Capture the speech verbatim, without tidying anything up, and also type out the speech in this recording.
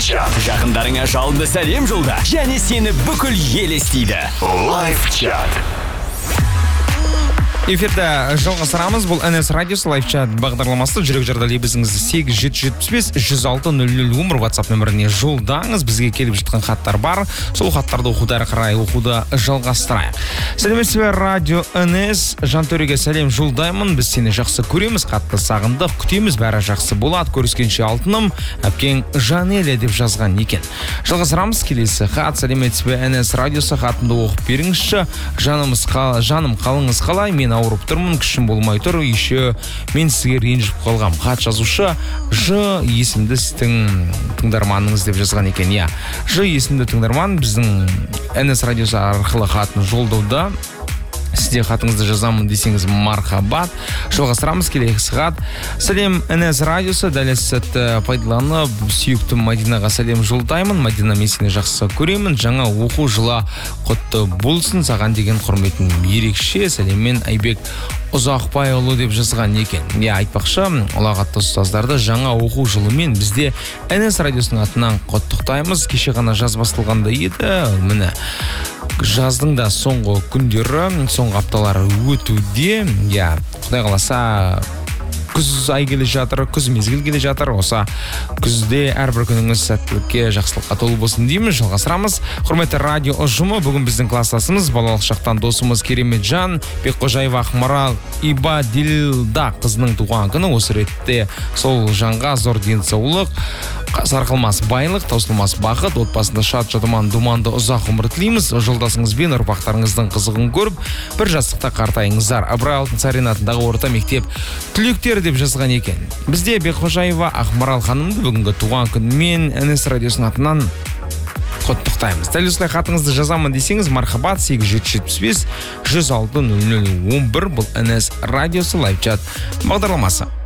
чат. Жақындарыңа жалынды сәлем жолда және сені бүкіл ел естиді. Лайв чат. Эфирді жалғастырамыз. Бұл эн эс радиосы лайв чат бағдарламасы. Жүрек жарда лебізіңізді сегіз жеті жетпіс бес жүз алты нөл нөл өмір WhatsApp нөміріне жолдаңыз. Бізге келіп жатқан хаттар бар. Сол хаттарды оқуды әрі қарай оқуды жалғастырайық. Сәлеметсіз бе, радио эн эс. Жантөреге сәлем жолдаймын. Біз сені жақсы көреміз, қатты сағындық, күтеміз, бәрі жақсы болады. Көріскенше алтыным, әпкең Жанеля деп жазған екен. Жалғастырамыз. Келесі хат. Сәлеметсіз бе, эн эс радиосы, хатымды оқып беріңізші. Жанымыз қал... Жаным қалыңыз қалай? Мен ауырып тұрмын, күшім болмай тұр. Еще мен сізге ренжіп қалғам. Хат жазушы Ж есімді сіздің тыңдарманыңыз деп жазған екен. Я, Ж есімді тыңдарман біздің эн эс радиосы арқылы хатын жолдауда. Сізде хатыңызды жазамын десеңіз мархабат. Жалғастырамыз. Келесі хат. Сәлем эн эс радиосы, дәл сәтті пайдаланып сүйікті Мадинаға сәлем жолдаймын. Мадина, мен сені жақсы көремін. Жаңа оқу жылы құтты болсын. Саған деген құрметім ерекше. Сәлеммен Айбек Ұзақбайұлы деп жазған екен. Я, айтпақшы, ұлағатты ұстаздарды жаңа оқу жылымен бізде эн эс радиосының атынан құттықтаймыз. Кеше ғана жаз басталғанда еді. Міне, жаздың да соңғы күндері, соңғы апталары өтуде. Я, құдай қаласа, күз ай келе жатыр, күз мезгіл келе жатыр. Осы күзде әрбір күніңіз сәттілікке, жақсылыққа толы болсын дейміз. Жалғастырамыз. Құрметті радио ұжымы, бүгін біздің кластасымыз, балалық шақтан досымыз Кереметжан Бекқожаева Ақмарал Ибадилда қызының туған күні. Осы ретте сол жанға зор денсаулық, сарқылмас байлық, таусылмас бақыт, отбасында шат, жадыман, думанды ұзақ ғұмыр тілейміз. Жолдасыңызбен ұрпақтарыңыздың қызығын көріп, бір жастықта қартайыңыздар. Ыбырай Алтынсарин атындағы орта мектеп түлектері деп жазған екен. Бізде Бекқожаева Ақмарал ханымды бүгінгі туған күнімен эн эс радиосының атынан құттықтаймыз. Дәл осылай хатыңызды жазамын десеңіз мархабат сегіз жеті жетпіс бес жүз алты нөл нөл он бір. Бұл эн эс радиосы лайв чат бағдарламасы.